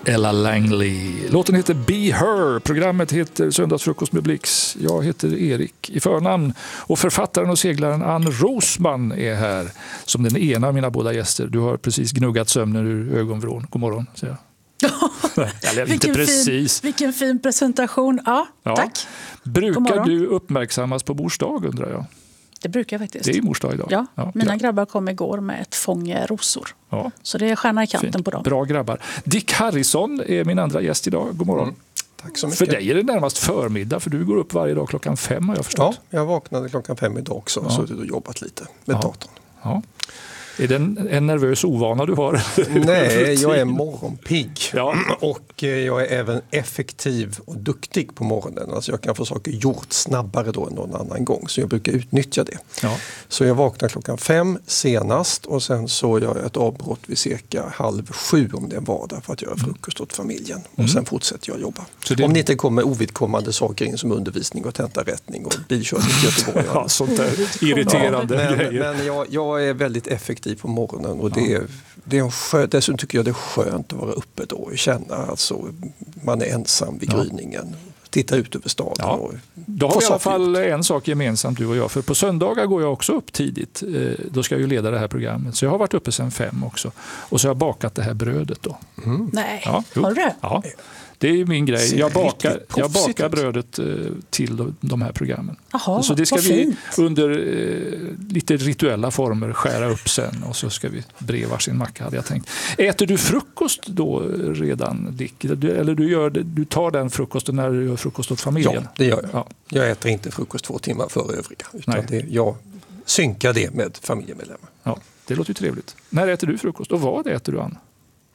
Ella Langley. Låten heter Be Her. Programmet heter Söndagsfrukost med Blix. Jag heter Erik i förnamn. Och författaren och seglaren Ann Rosman är här som den ena av mina båda gäster. Du har precis gnuggat sömnen ur ögonvrån. God morgon, säger jag. Vilken fin presentation. Ja, tack. Brukar du uppmärksammas på mors dag, undrar jag? Det brukar jag faktiskt. Det är mors dag idag. Ja, mina grabbar kom igår med ett fång rosor. Ja. Så det är stjärna i kanten på dem. Bra grabbar. Dick Harrison är min andra gäst idag. God morgon. Tack så mycket. För dig är det närmast förmiddag, för du går upp varje dag 5:00 har jag förstått. Ja, jag vaknade 5:00 idag också och suttit och jobbat lite med datorn. Ja. Är det en nervös ovana du har? Nej, jag är morgonpigg. Ja. Och jag är även effektiv och duktig på morgonen. Alltså jag kan få saker gjort snabbare då än någon annan gång. Så jag brukar utnyttja det. Ja. Så jag vaknar 5:00 senast och sen så gör jag ett avbrott vid cirka 6:30 om det är en vardag för att göra frukost åt familjen. Och sen fortsätter jag jobba. Om det inte kommer ovidkommande saker in som undervisning och tentarättning och bilkörning till Göteborg. Ja, sånt där irriterande grejer. Men jag är väldigt effektiv på morgonen och dessutom tycker jag det är skönt att vara uppe då och känna alltså man är ensam vid gryningen. Titta ut över staden. Ja. Då har vi i alla fall en sak gemensamt, du och jag. För på söndagar går jag också upp tidigt. Då ska jag ju leda det här programmet. Så jag har varit uppe sedan 5 också. Och så har jag bakat det här brödet då. Nej, har du det? Ja. Det är min grej. Jag bakar brödet till de här programmen. Aha, så det ska vi under lite rituella former skära upp sen och så ska vi bre varsin macka, hade jag tänkt. Äter du frukost då redan, Dick? Eller du tar den frukosten när du gör frukost åt familjen? Ja, det gör jag. Ja. Jag äter inte frukost 2 timmar före övriga. Utan jag synkar det med familjemedlemmar. Ja, det låter ju trevligt. När äter du frukost och vad äter du, Ann?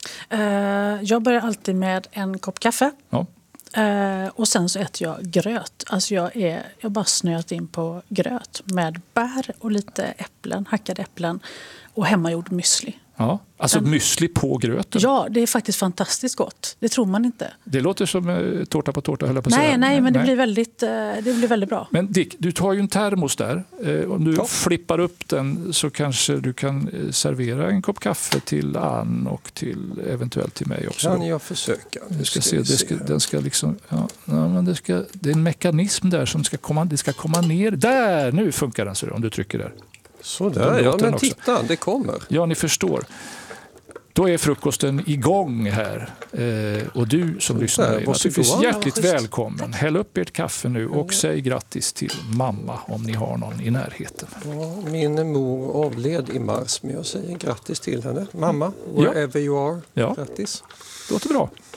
Jag börjar alltid med en kopp kaffe. Ja. Och sen så äter jag gröt. Alltså jag bara snöat in på gröt med bär och lite äpplen, hackade äpplen och hemmagjord müsli. Ja, alltså müsli på gröten. Ja, det är faktiskt fantastiskt gott. Det tror man inte. Det låter som tårta på tårta, höll jag på att säga. Nej, men det blir väldigt bra. Men Dick, du tar ju en termos där. Om du flippar upp den så kanske du kan servera en kopp kaffe till Ann och eventuellt till mig också. Kan jag försöka? Det är en mekanism där som ska komma ner. Där, nu funkar den så om du trycker där. Så där, men titta, det kommer. Ja, ni förstår. Då är frukosten igång här. Och du som lyssnar är naturligtvis hjärtligt välkommen. Häll upp ert kaffe nu och säg grattis till mamma om ni har någon i närheten. Ja, min mor avled i mars, men jag säger grattis till henne. Mamma, wherever you are. Ja. Grattis. Låter bra.